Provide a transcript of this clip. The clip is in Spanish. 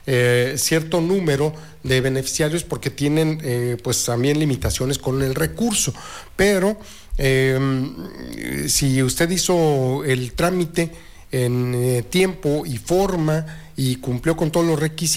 cierto número de beneficiarios porque tienen pues también limitaciones con el recurso, pero si usted hizo el trámite en tiempo y forma y cumplió con todos los requisitos,